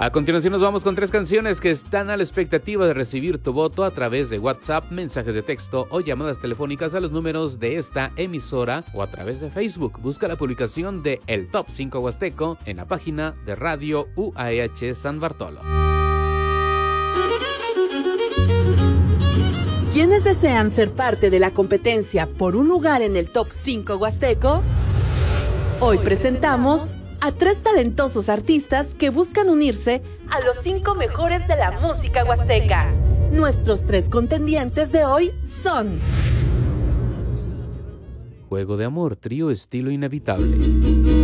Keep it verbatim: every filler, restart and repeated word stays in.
A continuación nos vamos con tres canciones que están a la expectativa de recibir tu voto a través de WhatsApp, mensajes de texto o llamadas telefónicas a los números de esta emisora o a través de Facebook. Busca la publicación de El Top cinco Huasteco en la página de Radio U A H San Bartolo. ¿Quiénes desean ser parte de la competencia por un lugar en el Top cinco Huasteco? Hoy presentamos a tres talentosos artistas que buscan unirse a los cinco mejores de la música huasteca. Nuestros tres contendientes de hoy son... Juego de Amor, trío estilo inevitable.